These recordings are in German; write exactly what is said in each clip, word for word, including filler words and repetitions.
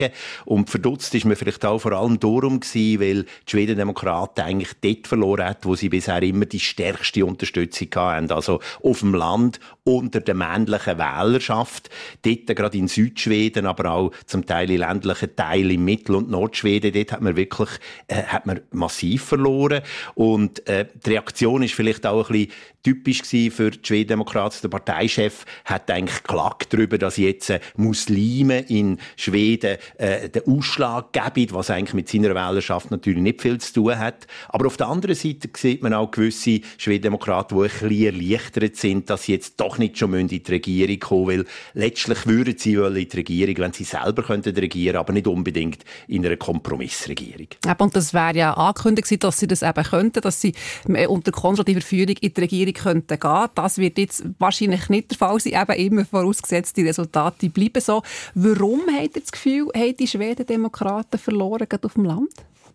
Und verdutzt ist man vielleicht auch vor allem darum gewesen, weil die Schwedendemokraten eigentlich dort verloren hat, wo sie bisher immer die stärkste Unterstützung hatten. Also auf dem Land, unter der männlichen Wählerschaft. Dort gerade in Südschweden, aber auch zum Teil in ländlichen Teilen in Mittel- und Nordschweden. Dort hat man wirklich äh, hat man massiv verloren. Und äh, die Reaktion ist vielleicht auch ein bisschen typisch gewesen für die Schwedendemokraten. Der Parteichef hat eigentlich geklagt darüber, dass jetzt äh, Muslime in Schweden äh, den Ausschlag geben, was eigentlich mit seiner Wählerschaft natürlich nicht viel zu tun hat. Aber auf der anderen Seite sieht man auch gewisse Schwedendemokraten, die ein bisschen erleichtert sind, dass sie jetzt doch nicht schon in die Regierung kommen müssen, weil letztlich würden sie in die Regierung, wenn sie selber könnten regieren, aber nicht unbedingt in einer Kompromissregierung. Und das wäre ja angekündigt, dass sie das eben könnten, dass sie unter konservativer Führung in die Regierung könnten gehen. Das wird jetzt wahrscheinlich nicht der Fall sein, eben immer vorausgesetzt, die Resultate bleiben so. Warum habt ihr das Gefühl, haben die Schwedendemokraten verloren, gerade auf dem Land?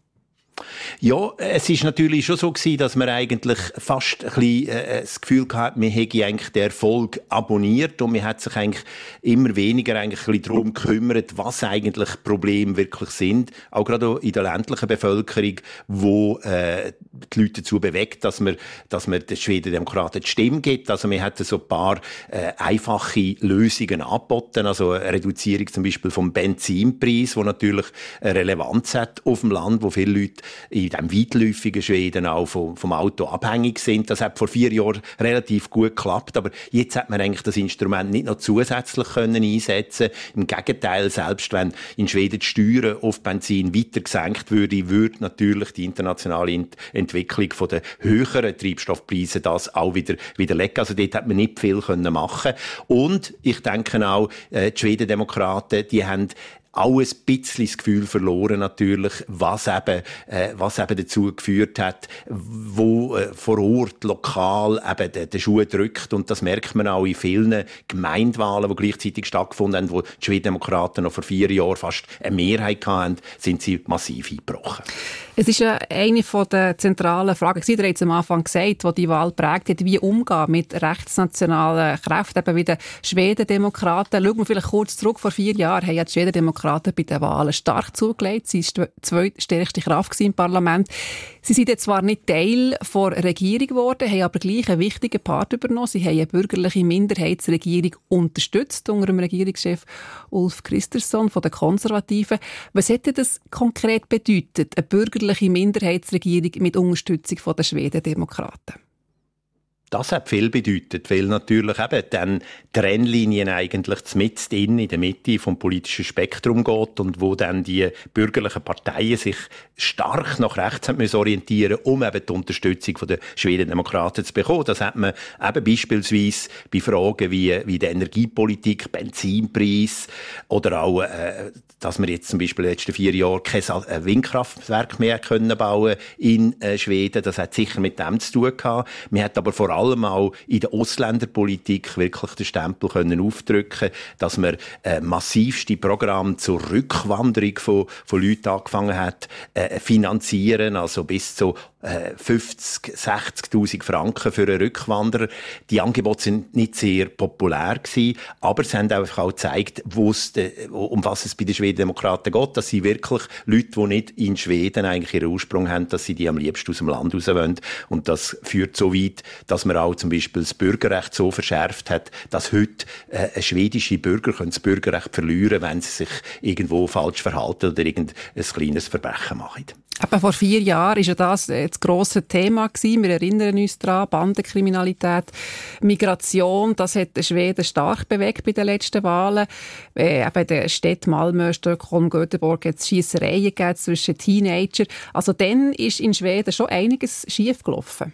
Ja, es ist natürlich schon so gewesen, dass man eigentlich fast ein bisschen, äh, das Gefühl hatte, man hätte eigentlich den Erfolg abonniert und man hat sich eigentlich immer weniger eigentlich ein bisschen darum gekümmert, was eigentlich Probleme wirklich sind. Auch gerade in der ländlichen Bevölkerung, wo äh, die Leute dazu bewegt, dass man, dass man den Schwedendemokraten die Stimme gibt. Also man hat so ein paar äh, einfache Lösungen angeboten, also eine Reduzierung zum Beispiel vom Benzinpreis, wo natürlich eine Relevanz hat auf dem Land, wo viele Leute in diesem weitläufigen Schweden auch vom, vom Auto abhängig sind. Das hat vor vier Jahren relativ gut geklappt, aber jetzt hat man eigentlich das Instrument nicht noch zusätzlich können einsetzen. Im Gegenteil, selbst wenn in Schweden die Steuern auf Benzin weiter gesenkt würde, würde natürlich die internationale Ent- Entwicklung von den höheren Treibstoffpreisen das auch wieder widerlegen. Also dort hat man nicht viel können machen. Und ich denke auch, äh, die Schwedendemokraten, die haben auch ein bisschen das Gefühl verloren natürlich, was eben, äh, was eben dazu geführt hat, wo äh, vor Ort, lokal eben der, der Schuh drückt. Und das merkt man auch in vielen Gemeindewahlen, die gleichzeitig stattgefunden haben, wo die Schwedendemokraten noch vor vier Jahren fast eine Mehrheit hatten, sind sie massiv eingebrochen. Es ist ja eine der zentralen Fragen, die ihr jetzt am Anfang gesagt, die die Wahl prägt hat, wie umgehen mit rechtsnationalen Kräften, eben wie den Schwedendemokraten. Schauen wir vielleicht kurz zurück. Vor vier Jahren haben ja die Schwedendemokraten bei den Wahlen stark zugelegt. Sie war die zweitstärkste Kraft im Parlament. Sie sind jetzt zwar nicht Teil der Regierung geworden, haben aber gleich einen wichtigen Part übernommen. Sie haben eine bürgerliche Minderheitsregierung unterstützt unter dem Regierungschef Ulf Kristersson von den Konservativen. Was hätte das konkret bedeutet, eine bürgerliche Minderheitsregierung mit Unterstützung der Schwedendemokraten? Das hat viel bedeutet, weil natürlich eben dann Trennlinien eigentlich mitten in, in der Mitte vom politischen Spektrum geht und wo dann die bürgerlichen Parteien sich stark nach rechts haben müssen orientieren, um eben die Unterstützung der Schwedendemokraten zu bekommen. Das hat man eben beispielsweise bei Fragen wie, wie der Energiepolitik, Benzinpreis oder auch, äh, dass wir jetzt zum Beispiel in den letzten vier Jahren kein Windkraftwerk mehr können bauen in äh, Schweden. Das hat sicher mit dem zu tun gehabt. Man hat aber vor allem auch in der Ausländerpolitik wirklich den Stempel können aufdrücken, dass man äh, massivste Programme zur Rückwanderung von, von Leuten angefangen hat, äh, finanzieren, also bis zu äh, fünfzig, sechzigtausend Franken für einen Rückwanderer. Die Angebote sind nicht sehr populär gewesen, aber sie haben einfach auch gezeigt, de, um was es bei den Schwedendemokraten geht, dass sie wirklich Leute, die nicht in Schweden eigentlich ihren Ursprung haben, dass sie die am liebsten aus dem Land raus wollen. Und das führt so weit, dass man auch zum Beispiel das Bürgerrecht so verschärft hat, dass heute äh, ein schwedische Bürger das Bürgerrecht verlieren, wenn sie sich irgendwo falsch verhalten oder irgendein kleines Verbrechen machen. Aber vor vier Jahren war ja das das grosse Thema gewesen. Wir erinnern uns daran, Bandenkriminalität, Migration, das hat die Schweden stark bewegt bei den letzten Wahlen. Äh, eben in den Städten Malmö, Stockholm, Göteborg hat es Schiessereien gegeben zwischen Teenagern. Also dann ist in Schweden schon einiges schief gelaufen.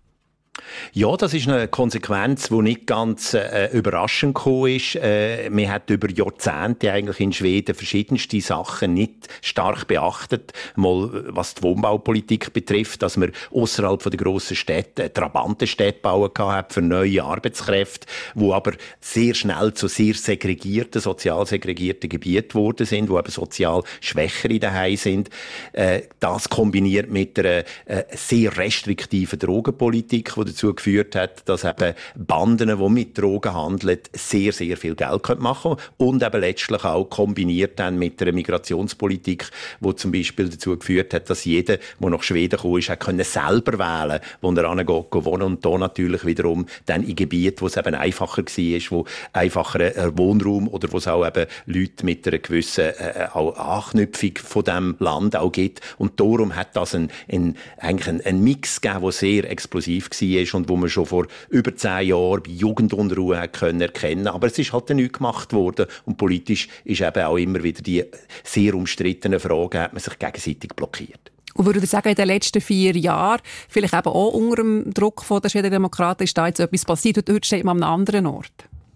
Ja, das ist eine Konsequenz, die nicht ganz äh, überraschend gekommen ist. Äh, man hat über Jahrzehnte eigentlich in Schweden verschiedenste Sachen nicht stark beachtet. Mal was die Wohnbaupolitik betrifft, dass man außerhalb der grossen Städte Trabantenstädte bauen hat für neue Arbeitskräfte, wo aber sehr schnell zu sehr segregierten, sozial segregierten Gebieten geworden sind, wo eben sozial Schwächere daheim sind. Äh, das kombiniert mit einer äh, sehr restriktiven Drogenpolitik, die dazu geführt hat, dass eben Banden, die mit Drogen handeln, sehr, sehr viel Geld machen können und eben letztlich auch kombiniert dann mit einer Migrationspolitik, die zum Beispiel dazu geführt hat, dass jeder, der nach Schweden kam, ist, können selber wählen, wo er hingeht, wohnen. Und da natürlich wiederum dann in Gebieten, wo es eben einfacher war, wo einfacher Wohnraum oder wo es auch eben Leute mit einer gewissen äh, auch Anknüpfung von diesem Land auch gibt. Und darum hat das ein, ein, eigentlich ein, ein Mix gegeben, der sehr explosiv war und wo man schon vor über zehn Jahren bei Jugendunruhe hat können erkennen. Aber es ist halt dann nichts gemacht worden. Und politisch ist eben auch immer wieder die sehr umstrittenen Fragen, hat man sich gegenseitig blockiert. Und würde ich sagen, in den letzten vier Jahren, vielleicht eben auch unter dem Druck von der Schweden Demokraten, ist da jetzt etwas passiert und heute steht man an einem anderen Ort?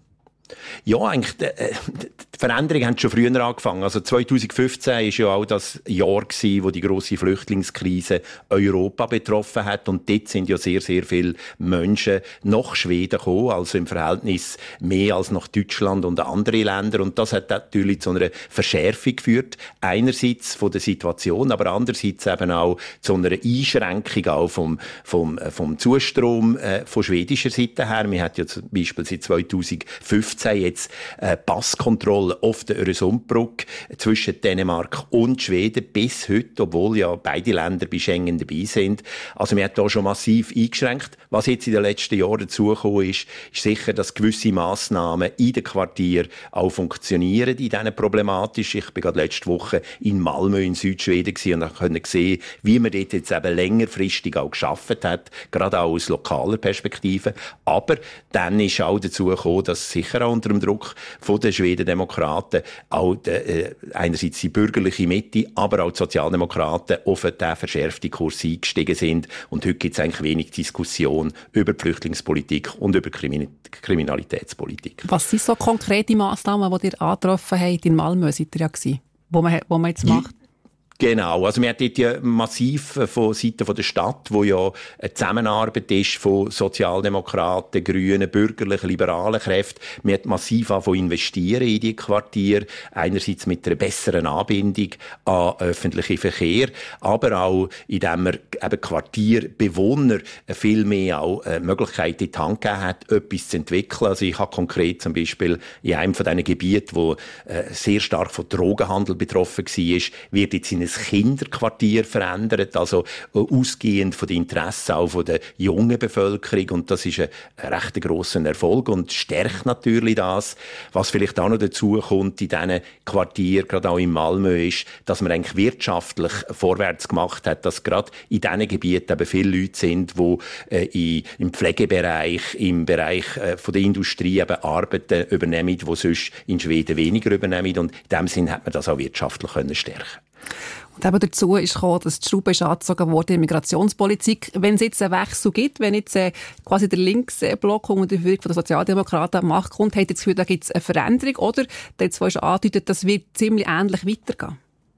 Ja, eigentlich, äh, die Veränderungen haben schon früher angefangen. Also zweitausendfünfzehn war ja auch das Jahr gewesen, wo die grosse Flüchtlingskrise Europa betroffen hat. Und dort sind ja sehr, sehr viele Menschen nach Schweden gekommen, also im Verhältnis mehr als nach Deutschland und andere Länder. Und das hat natürlich zu einer Verschärfung geführt. Einerseits von der Situation, aber andererseits eben auch zu einer Einschränkung auch vom, vom, vom Zustrom äh, von schwedischer Seite her. Wir hat ja zum Beispiel seit zweitausendfünfzehn jetzt äh, Passkontrolle auf der Öresundbrücke zwischen Dänemark und Schweden bis heute, obwohl ja beide Länder bei Schengen dabei sind. Also man hat da schon massiv eingeschränkt. Was jetzt in den letzten Jahren dazugekommen ist, ist sicher, dass gewisse Massnahmen in den Quartieren auch funktionieren, in diesen problematisch. Ich bin gerade letzte Woche in Malmö in Südschweden gewesen und konnte sehen, wie man dort jetzt eben längerfristig auch geschafft hat, gerade auch aus lokaler Perspektive. Aber dann ist auch dazu gekommen, dass sicher auch unter dem Druck von den Schweden-Demokraten auch die, äh, einerseits die bürgerliche Mitte, aber auch die Sozialdemokraten auf den verschärften Kurs eingestiegen sind. Und heute gibt es eigentlich wenig Diskussion über die Flüchtlingspolitik und über die Kriminalitätspolitik. Was sind so konkrete Massnahmen, die ihr angetroffen habt? In Malmö seid ihr ja gewesen, wo man, wo man jetzt macht? Genau, also wir haben dort ja massiv von Seiten der Stadt, wo ja eine Zusammenarbeit ist von Sozialdemokraten, Grünen, bürgerlichen, liberalen Kräften. Wir haben massiv angefangen investieren in die Quartiere, einerseits mit einer besseren Anbindung an öffentlichen Verkehr, aber auch indem wir eben Quartierbewohner viel mehr auch Möglichkeiten in die Hand gegeben hat, etwas zu entwickeln. Also ich habe konkret zum Beispiel in einem von diesen Gebieten, wo sehr stark von Drogenhandel betroffen war, wird jetzt in ein Kinderquartier verändert, also ausgehend von den Interessen auch von der jungen Bevölkerung, und das ist ein, ein recht grosser Erfolg und stärkt natürlich das. Was vielleicht auch noch dazu kommt in diesen Quartieren, gerade auch in Malmö, ist, dass man eigentlich wirtschaftlich vorwärts gemacht hat, dass gerade in diesen Gebieten eben viele Leute sind, die äh, in, im Pflegebereich, im Bereich äh, von der Industrie eben Arbeiten übernehmen, die sonst in Schweden weniger übernehmen, und in diesem Sinn hat man das auch wirtschaftlich können stärken. Und eben dazu ist gekommen, dass die Schraube ist angezogen wurde in der Migrationspolitik. Wenn es jetzt einen Wechsel gibt, wenn jetzt äh, quasi der Linksblock unter der Führung der Sozialdemokraten an die Macht kommt, hat jetzt das Gefühl, da gibt es eine Veränderung, oder? Der hat zwar schon angedeutet, das wird ziemlich ähnlich weitergehen.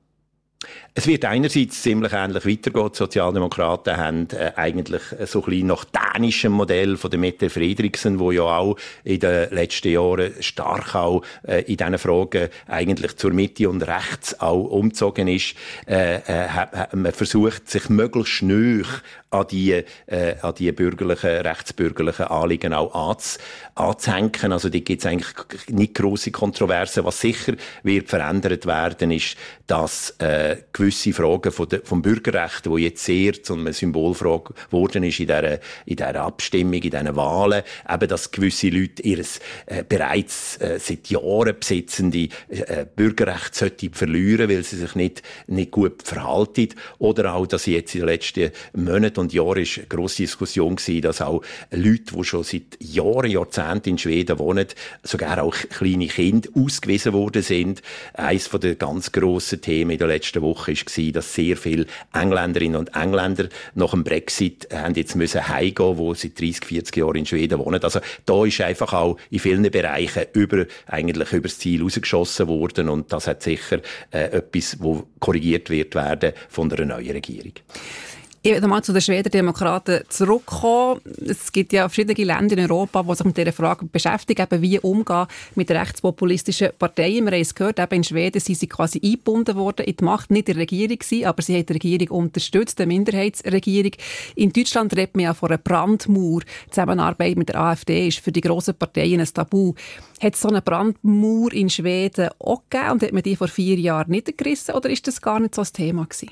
Es wird einerseits ziemlich ähnlich weitergehen. Die Sozialdemokraten haben äh, eigentlich so ein bisschen nach dänischem Modell von der Mette Frederiksen, wo ja auch in den letzten Jahren stark auch äh, in diesen Fragen eigentlich zur Mitte und rechts auch umgezogen ist, äh, äh, hat, hat man versucht, sich möglichst nahe an die, äh, an die bürgerlichen, rechtsbürgerlichen Anliegen auch anz, anzuhängen. Also da gibt es eigentlich nicht grosse Kontroversen. Was sicher wird verändert werden, ist, dass äh, gewisse Fragen von de, vom Bürgerrecht, die jetzt sehr zu einer Symbolfrage geworden ist in dieser, in dieser Abstimmung, in diesen Wahlen, eben, dass gewisse Leute ihr äh, bereits äh, seit Jahren besitzende äh, Bürgerrecht sollten verlieren, weil sie sich nicht, nicht gut verhalten. Oder auch, dass jetzt in den letzten Monaten und Jahren ist eine grosse Diskussion gewesen, dass auch Leute, die schon seit Jahren, Jahrzehnten in Schweden wohnen, sogar auch kleine Kinder ausgewiesen worden sind. Eines von der ganz grossen Themen in der letzten Woche war, dass sehr viele Engländerinnen und Engländer nach dem Brexit haben jetzt müssen heimgehen, die seit dreissig, vierzig Jahren in Schweden wohnen. Also da ist einfach auch in vielen Bereichen über, eigentlich über das Ziel rausgeschossen worden, und das hat sicher äh, etwas, wo korrigiert wird werden von einer neuen Regierung. Ich will mal zu den Schweden-Demokraten zurückkommen. Es gibt ja verschiedene Länder in Europa, die sich mit dieser Frage beschäftigen, eben wie umgehen mit rechtspopulistischen Parteien. Wir haben es gehört, eben in Schweden sind sie quasi eingebunden worden in die Macht, nicht in der Regierung gewesen, aber sie haben die Regierung unterstützt, eine Minderheitsregierung. In Deutschland redet man ja von einer Brandmauer. Die Zusammenarbeit mit der AfD ist für die grossen Parteien ein Tabu. Hat es so eine Brandmauer in Schweden auch gegeben und hat man die vor vier Jahren niedergerissen oder ist das gar nicht so ein Thema gewesen?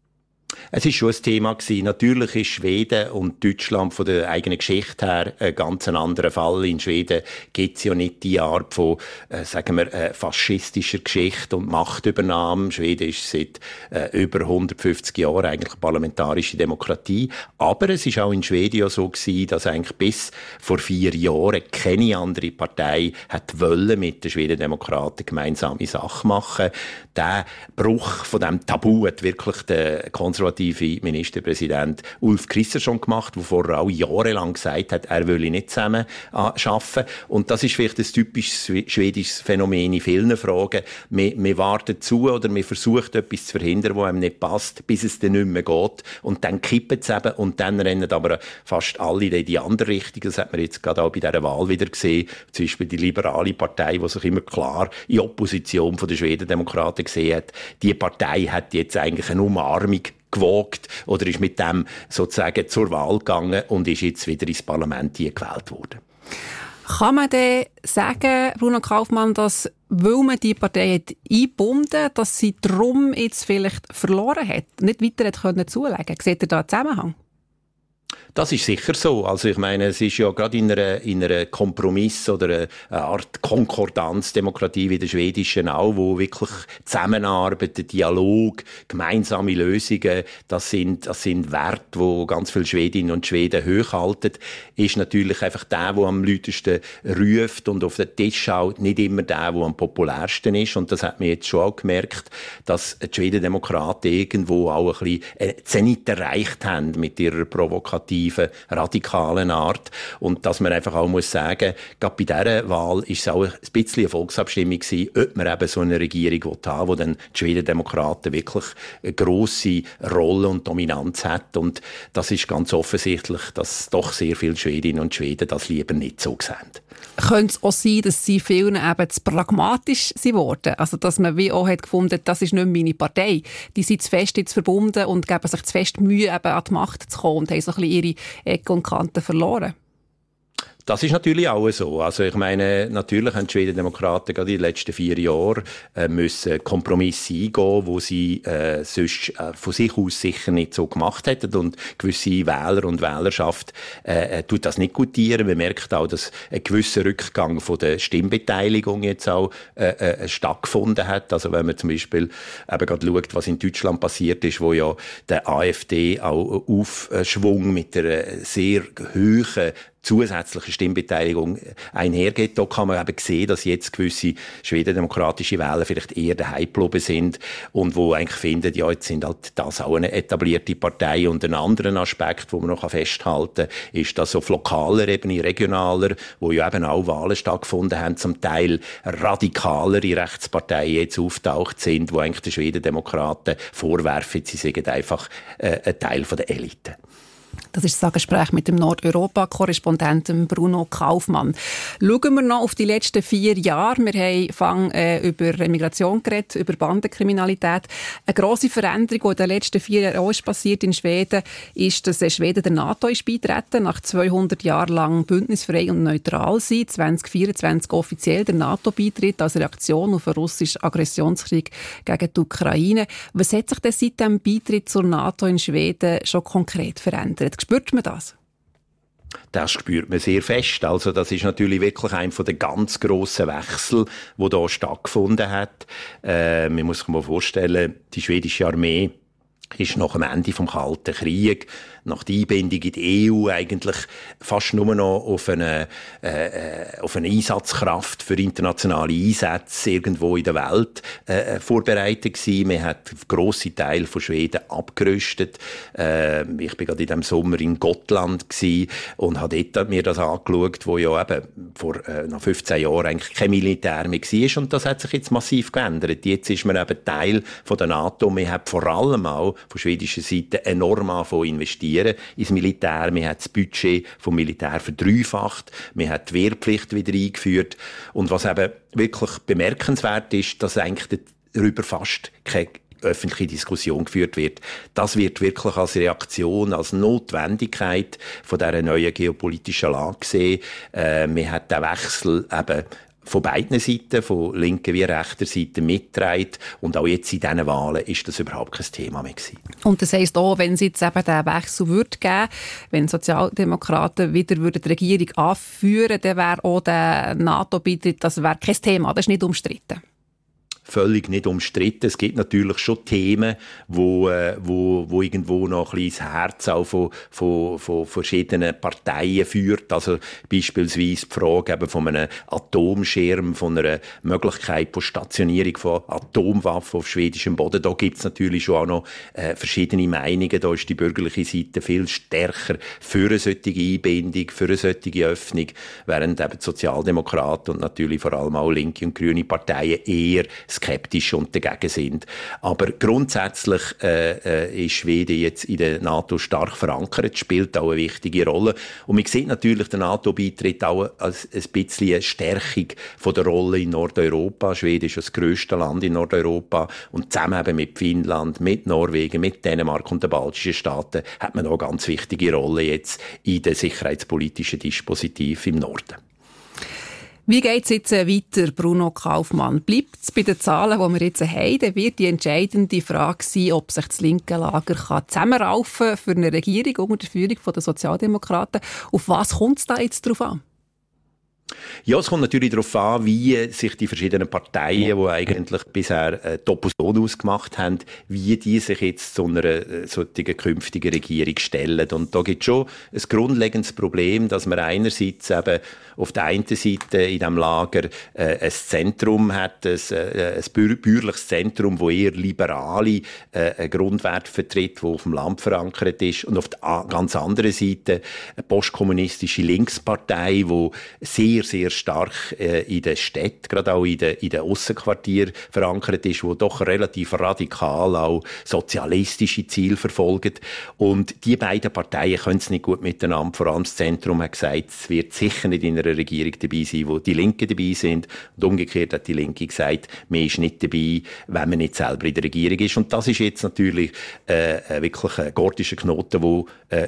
Es war schon ein Thema gewesen. Natürlich ist Schweden und Deutschland von der eigenen Geschichte her ein ganz anderer Fall. In Schweden gibt es ja nicht die Art von, äh, sagen wir, äh, faschistischer Geschichte und Machtübernahme. Schweden ist seit äh, über hundertfünfzig Jahren eigentlich eine parlamentarische Demokratie. Aber es ist auch in Schweden ja so gewesen, dass eigentlich bis vor vier Jahren keine andere Partei hat wollen mit den Schweden-Demokraten gemeinsame Sache machen. Der Bruch von dem Tabu hat wirklich der konservative Ministerpräsident Ulf Kristersson gemacht, der vorher auch jahrelang gesagt hat, er wolle nicht zusammen arbeiten. Und das ist vielleicht ein typisches schwedisches Phänomen in vielen Fragen. Man, man wartet zu oder man versucht, etwas zu verhindern, was einem nicht passt, bis es dann nicht mehr geht. Und dann kippt es eben und dann rennen aber fast alle in die andere Richtung. Das hat man jetzt gerade auch bei dieser Wahl wieder gesehen. Zum Beispiel die liberale Partei, die sich immer klar in Opposition von den Schweden-Demokraten gesehen hat. Die Partei hat jetzt eigentlich eine Umarmung gewagt oder ist mit dem sozusagen zur Wahl gegangen und ist jetzt wieder ins Parlament gewählt worden. Kann man denn sagen, Bruno Kaufmann, dass, weil man die Partei hat eingebunden hat, dass sie darum jetzt vielleicht verloren hat, nicht weiter hat können zulegen? Seht ihr da einen Zusammenhang? Das ist sicher so. Also ich meine, es ist ja gerade in einer, in einer Kompromiss- oder einer Art Konkordanzdemokratie wie der schwedischen auch, wo wirklich Zusammenarbeit, Dialog, gemeinsame Lösungen, das sind, das sind Werte, die ganz viele Schwedinnen und Schweden hochhalten, ist natürlich einfach der, der am lautesten ruft und auf den Tisch schaut, nicht immer der, der am populärsten ist. Und das hat man jetzt schon auch gemerkt, dass die Schweden-Demokraten irgendwo auch ein bisschen Zenit erreicht haben mit ihrer provokativen, radikalen Art. Und dass man einfach auch muss sagen, gerade bei dieser Wahl ist es auch ein bisschen eine Volksabstimmung gewesen, ob man eben so eine Regierung haben will, wo dann die Schweden-Demokraten wirklich eine grosse Rolle und Dominanz hat. Und das ist ganz offensichtlich, dass doch sehr viele Schwedinnen und Schweden das lieber nicht so sehen. Könnte es auch sein, dass sie vielen eben zu pragmatisch wurden? Also, dass man wie auch hat gefunden, das ist nicht mehr meine Partei. Die sind zu fest jetzt verbunden und geben sich zu fest Mühe, eben an die Macht zu kommen und haben so ein bisschen ihre Ecken und Kanten verloren. Das ist natürlich auch so. Also ich meine, natürlich haben die Schweden-Demokraten gerade in den letzten vier Jahren äh, müssen Kompromisse eingehen, wo sie äh, sonst äh, von sich aus sicher nicht so gemacht hätten. Und gewisse Wähler und Wählerschaft äh, tut das nicht gutieren. Man merkt auch, dass ein gewisser Rückgang von der Stimmbeteiligung jetzt auch äh, äh, stattgefunden hat. Also wenn man zum Beispiel eben gerade schaut, was in Deutschland passiert ist, wo ja der AfD auch Aufschwung mit einer sehr hohen zusätzliche Stimmbeteiligung einhergeht. Da kann man eben sehen, dass jetzt gewisse schwedendemokratische Wähler vielleicht eher daheim geblieben sind und wo eigentlich finden, ja, jetzt sind halt das auch eine etablierte Partei. Und ein anderer Aspekt, den man noch festhalten kann, ist, dass auf lokaler Ebene, regionaler, wo ja eben auch Wahlen stattgefunden haben, zum Teil radikalere Rechtsparteien jetzt auftaucht sind, wo eigentlich den Schwedendemokraten vorwerfen, sie seien einfach äh, ein Teil von der Elite. Das ist das Gespräch mit dem Nordeuropa-Korrespondenten Bruno Kaufmann. Schauen wir noch auf die letzten vier Jahre. Wir haben fang, äh, über Migration geredet, über Bandenkriminalität. Eine grosse Veränderung, die in den letzten vier Jahren auch ist passiert in Schweden, ist, dass Schweden der NATO ist beitreten, nach zweihundert Jahren lang bündnisfrei und neutral sein. zwanzig vierundzwanzig offiziell der NATO-Beitritt als Reaktion auf den russischen Aggressionskrieg gegen die Ukraine. Was hat sich denn seit dem Beitritt zur NATO in Schweden schon konkret verändert? Spürt man das? Das spürt man sehr fest. Also das ist natürlich wirklich einer der ganz grossen Wechsel, der hier stattgefunden hat. Äh, man muss sich mal vorstellen, die schwedische Armee ist nach dem Ende des Kalten Krieges, nach der Einbindung in die E U eigentlich fast nur noch auf eine, äh, auf eine Einsatzkraft für internationale Einsätze irgendwo in der Welt äh, vorbereitet gewesen. Man hat grosse Teile von Schweden abgerüstet. Äh, ich bin gerade in diesem Sommer in Gotland gewesen und habe dort mir das angeschaut, wo ja eben vor äh, nach fünfzehn Jahren eigentlich kein Militär mehr war. Und das hat sich jetzt massiv geändert. Jetzt ist man eben Teil von der NATO. Man hat vor allem auch von schwedischer Seite enorm angefangen investieren ins Militär. Man hat das Budget vom Militär verdreifacht. Man hat die Wehrpflicht wieder eingeführt. Und was eben wirklich bemerkenswert ist, dass eigentlich darüber fast keine öffentliche Diskussion geführt wird. Das wird wirklich als Reaktion, als Notwendigkeit von dieser neuen geopolitischen Lage gesehen. Äh, man hat den Wechsel eben von beiden Seiten, von linker wie rechter Seite mitgetragen. Und auch jetzt in diesen Wahlen ist das überhaupt kein Thema mehr gewesen. Und das heisst auch, wenn es jetzt eben den Wechsel würde geben, wenn Sozialdemokraten wieder die Regierung anführen, dann wäre auch der NATO-Beitritt, das wäre kein Thema, das ist nicht umstritten. Völlig nicht umstritten. Es gibt natürlich schon Themen, wo, äh, wo, wo irgendwo noch ein bisschen das Herz auch von, von, von verschiedenen Parteien führt. Also beispielsweise die Frage eben von einem Atomschirm, von einer Möglichkeit von Stationierung von Atomwaffen auf schwedischem Boden. Da gibt es natürlich schon auch noch äh, verschiedene Meinungen. Da ist die bürgerliche Seite viel stärker für eine solche Einbindung, für eine solche Öffnung, während eben die Sozialdemokraten und natürlich vor allem auch linke und grüne Parteien eher skeptisch und dagegen sind. Aber grundsätzlich äh, äh, ist Schweden jetzt in der NATO stark verankert, spielt auch eine wichtige Rolle. Und man sieht natürlich den NATO-Beitritt auch als ein bisschen eine Stärkung von der Rolle in Nordeuropa. Schweden ist das grösste Land in Nordeuropa und zusammen eben mit Finnland, mit Norwegen, mit Dänemark und den baltischen Staaten hat man auch eine ganz wichtige Rolle jetzt in den sicherheitspolitischen Dispositiv im Norden. Wie geht es jetzt weiter, Bruno Kaufmann? Bleibt es bei den Zahlen, die wir jetzt haben? Dann wird die entscheidende Frage sein, ob sich das linke Lager kann zusammenraufen kann für eine Regierung unter der Führung der Sozialdemokraten. Auf was kommt es da jetzt drauf an? Ja, es kommt natürlich darauf an, wie sich die verschiedenen Parteien, die eigentlich bisher äh, die Opposition ausgemacht haben, wie die sich jetzt zu einer äh, solchen künftigen Regierung stellen. Und da gibt es schon ein grundlegendes Problem, dass man einerseits eben auf der einen Seite in diesem Lager äh, ein Zentrum hat, ein, äh, ein bürgerliches Zentrum, das eher liberale äh, Grundwerte vertritt, das auf dem Land verankert ist, und auf der ganz anderen Seite eine postkommunistische Linkspartei, die sehr, sehr stark äh, in den Städten, gerade auch in den, in den Aussenquartieren verankert ist, wo doch relativ radikal auch sozialistische Ziele verfolgt. Und die beiden Parteien können es nicht gut miteinander. Vor allem das Zentrum hat gesagt, es wird sicher nicht in einer Regierung dabei sein, wo die Linken dabei sind. Und umgekehrt hat die Linke gesagt, man ist nicht dabei, wenn man nicht selber in der Regierung ist. Und das ist jetzt natürlich äh, wirklich ein gordischer Knoten, wo äh,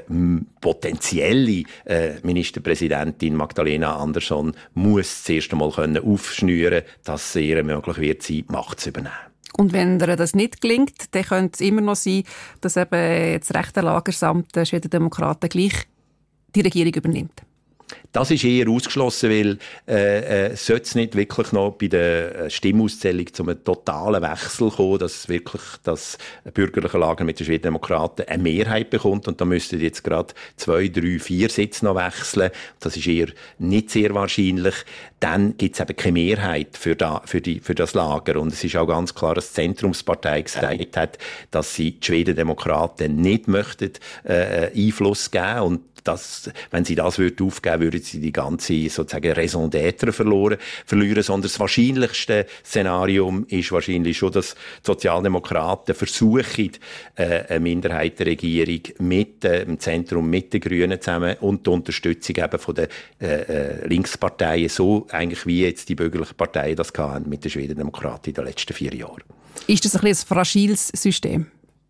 potenzielle äh, Ministerpräsidentin Magdalena Andersson muss zuerst einmal aufschnüren, dass es ihr möglich wird, die Macht zu übernehmen. Und wenn ihr das nicht gelingt, dann könnte es immer noch sein, dass eben das rechte Lager samt der Schwedendemokraten gleich die Regierung übernimmt. Das ist eher ausgeschlossen, weil äh, äh, sollte es nicht wirklich noch bei der Stimmauszählung zu einem totalen Wechsel kommen, dass wirklich das bürgerliche Lager mit den Schwedendemokraten eine Mehrheit bekommt, und da müssten jetzt gerade zwei, drei, vier Sitze noch wechseln. Das ist eher nicht sehr wahrscheinlich. Dann gibt es eben keine Mehrheit für, da, für, die, für das Lager. Und es ist auch ganz klar, dass die Zentrumspartei gesagt hat, dass sie die Schwedendemokraten nicht möchten äh, Einfluss geben, und dass, wenn sie das würden aufgeben, würden sie die ganze sozusagen Raison d'être verloren, verlieren. Sondern das wahrscheinlichste Szenario ist wahrscheinlich schon, dass die Sozialdemokraten versuchen, äh, eine Minderheitenregierung mit äh, dem Zentrum, mit den Grünen zusammen und die Unterstützung eben von den äh, Linksparteien, so eigentlich wie jetzt die bürgerlichen Parteien das hatten mit den Schwedendemokraten in den letzten vier Jahren. Ist das ein bisschen ein fragiles System?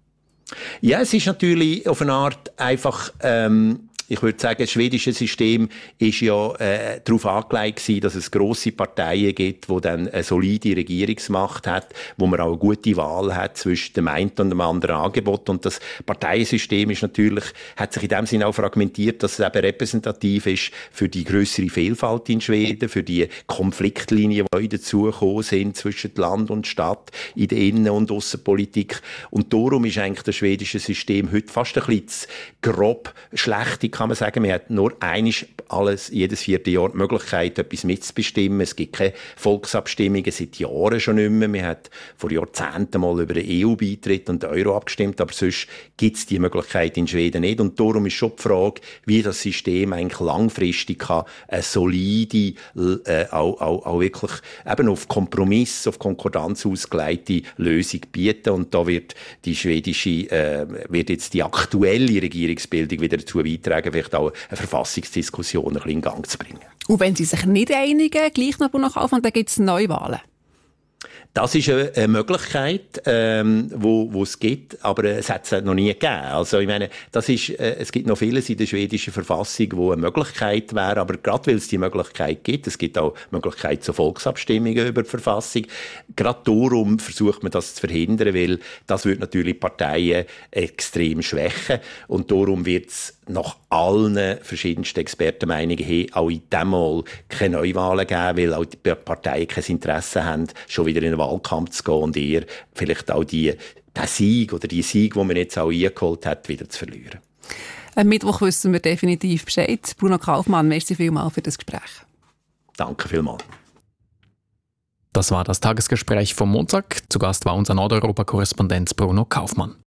Ja, es ist natürlich auf eine Art einfach... Ähm, Ich würde sagen, das schwedische System ist ja äh, darauf angelegt gewesen, dass es grosse Parteien gibt, die dann eine solide Regierungsmacht hat, wo man auch eine gute Wahl hat zwischen dem einen und dem anderen Angebot. Und das Parteiensystem ist natürlich, hat sich in dem Sinne auch fragmentiert, dass es eben repräsentativ ist für die grössere Vielfalt in Schweden, für die Konfliktlinien, die dazugekommen sind zwischen Land und Stadt, in der Innen- und Aussenpolitik. Und darum ist eigentlich das schwedische System heute fast ein bisschen grob schlechte kann man sagen, man hat nur einisch alles, jedes vierte Jahr die Möglichkeit, etwas mitzubestimmen. Es gibt keine Volksabstimmungen seit Jahren schon nicht mehr. Man hat vor Jahrzehnten mal über den E U-Beitritt und den Euro abgestimmt, aber sonst gibt es die Möglichkeit in Schweden nicht. Und darum ist schon die Frage, wie das System eigentlich langfristig kann, eine solide, äh, auch, auch, auch wirklich eben auf Kompromiss, auf Konkordanz ausgelegte Lösung bieten. Und da wird die schwedische, äh, wird jetzt die aktuelle Regierungsbildung wieder dazu beitragen, vielleicht auch eine Verfassungsdiskussion ein bisschen in Gang zu bringen. Und wenn sie sich nicht einigen, gleich noch nach Aufwand, dann gibt es Neuwahlen. Das ist eine, eine Möglichkeit, ähm, wo, wo es gibt, aber es hat es noch nie gegeben. Also ich meine, das ist, äh, es gibt noch vieles in der schwedischen Verfassung, wo eine Möglichkeit wäre, aber gerade weil es die Möglichkeit gibt, es gibt auch die Möglichkeit zu Volksabstimmungen über die Verfassung, gerade darum versucht man das zu verhindern, weil das würde natürlich Parteien extrem schwächen und darum wird es nach allen verschiedensten Expertenmeinungen her auch in diesem Mal keine Neuwahlen geben, weil auch die Parteien kein Interesse haben, schon wieder in den Wahlkampf zu gehen und eher vielleicht auch die, den Sieg oder die Sieg, die man jetzt auch eingeholt hat, wieder zu verlieren. Am Mittwoch wissen wir definitiv Bescheid. Bruno Kaufmann, merci vielmals für das Gespräch. Danke vielmals. Das war das Tagesgespräch vom Montag. Zu Gast war unser Nordeuropa-Korrespondent Bruno Kaufmann.